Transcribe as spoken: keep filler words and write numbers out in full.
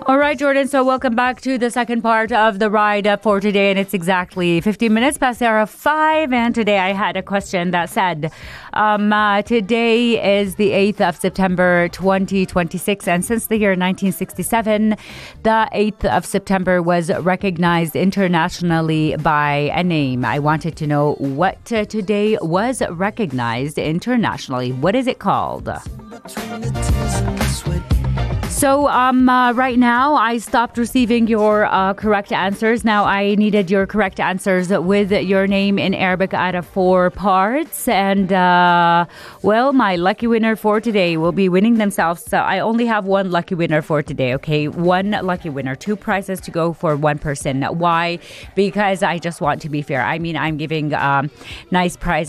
All right, Jordan. So welcome back to the second part of the ride up for today. And it's exactly fifteen minutes past the hour of five. And today I had a question that said, um, uh, today is the eighth of September, twenty twenty-six. And since the year nineteen sixty-seven, the eighth of September was recognized internationally by a name. I wanted to know what uh, today was recognized internationally. What is it called? So um, uh, right now, I stopped receiving your uh, correct answers. Now, I needed your correct answers with your name in Arabic out of four parts. And, uh, well, my lucky winner for today will be winning themselves. So I only have one lucky winner for today, okay? One lucky winner. Two prizes to go for one person. Why? Because I just want to be fair. I mean, I'm giving um, nice prizes